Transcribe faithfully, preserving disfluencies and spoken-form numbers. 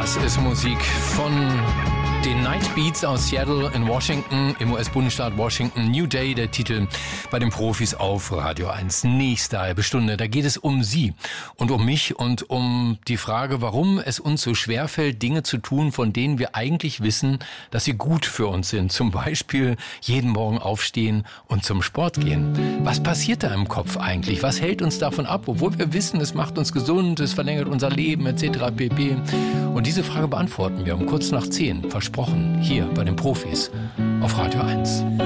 Das ist Musik von den Night Beats aus Seattle in Washington, im U S-Bundesstaat Washington. New Day, der Titel bei den Profis auf Radio eins. Nächste halbe Stunde, da geht es um Sie und um mich und um die Frage, warum es uns so schwerfällt, Dinge zu tun, von denen wir eigentlich wissen, dass sie gut für uns sind. Zum Beispiel jeden Morgen aufstehen und zum Sport gehen. Was passiert da im Kopf eigentlich? Was hält uns davon ab, obwohl wir wissen, es macht uns gesund, es verlängert unser Leben et cetera pp. Und diese Frage beantworten wir um kurz nach zehn, versprochen, hier bei den Profis auf Radio eins.